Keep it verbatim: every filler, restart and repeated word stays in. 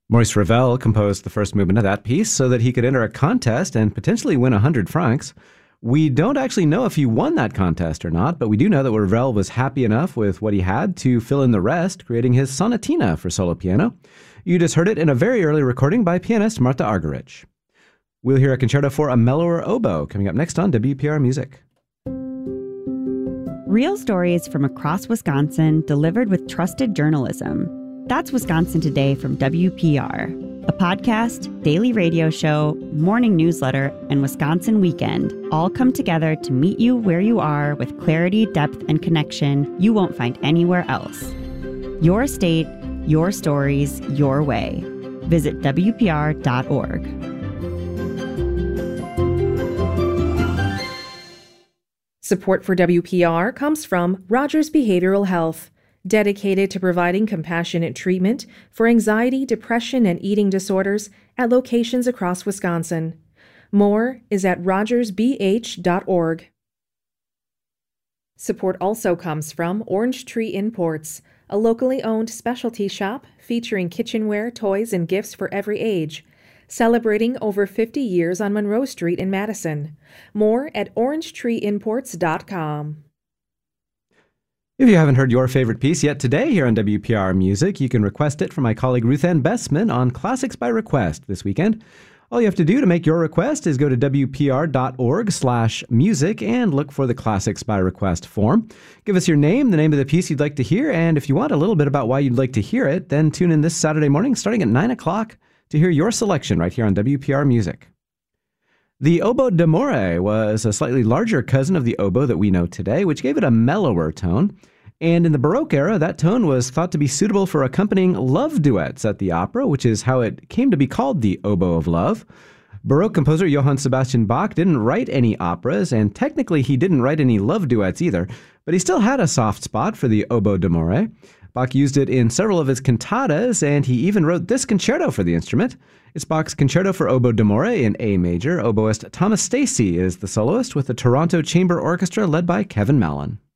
Maurice Ravel composed the first movement of that piece so that he could enter a contest and potentially win one hundred francs. We don't actually know if he won that contest or not, but we do know that Ravel was happy enough with what he had to fill in the rest, creating his Sonatina for solo piano. You just heard it in a very early recording by pianist Martha Argerich. We'll hear a concerto for a mellower oboe coming up next on W P R Music. Real stories from across Wisconsin delivered with trusted journalism. That's Wisconsin Today from W P R, a podcast, daily radio show, morning newsletter, and Wisconsin Weekend all come together to meet you where you are with clarity, depth, and connection you won't find anywhere else. Your state, your stories, your way. Visit W P R dot org. Support for W P R comes from Rogers Behavioral Health, dedicated to providing compassionate treatment for anxiety, depression, and eating disorders at locations across Wisconsin. More is at rogers b h dot org. Support also comes from Orange Tree Imports, a locally owned specialty shop featuring kitchenware, toys, and gifts for every age, celebrating over fifty years on Monroe Street in Madison. More at orange tree imports dot com. If you haven't heard your favorite piece yet today here on W P R Music, you can request it from my colleague Ruth Ann Bessman on Classics by Request this weekend. All you have to do to make your request is go to W P R dot org slash music and look for the Classics by Request form. Give us your name, the name of the piece you'd like to hear, and if you want a little bit about why you'd like to hear it, then tune in this Saturday morning starting at nine o'clock to hear your selection right here on W P R Music. The oboe d'amore was a slightly larger cousin of the oboe that we know today, which gave it a mellower tone. And in the Baroque era, that tone was thought to be suitable for accompanying love duets at the opera, which is how it came to be called the oboe of love. Baroque composer Johann Sebastian Bach didn't write any operas, and technically he didn't write any love duets either, but he still had a soft spot for the oboe d'amore. Bach used it in several of his cantatas, and he even wrote this concerto for the instrument. It's Bach's Concerto for Oboe d'Amore in A major. Oboist Thomas Stacey is the soloist with the Toronto Chamber Orchestra led by Kevin Mallon.